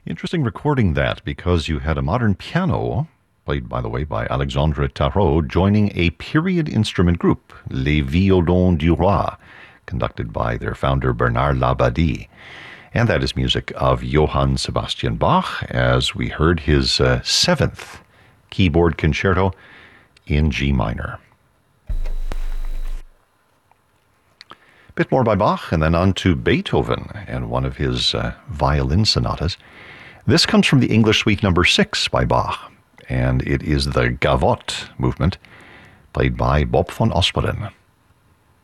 Interesting recording that because you had a modern piano, played by the way by Alexandre Tarot, joining a period instrument group, Les Violons du Roi, conducted by their founder Bernard Labadie. And that is music of Johann Sebastian Bach, as we heard his seventh keyboard concerto in G minor. A bit more by Bach, and then on to Beethoven and one of his violin sonatas. This comes from the English Suite No. 6 by Bach, and it is the Gavotte movement, played by Bob von Osperen.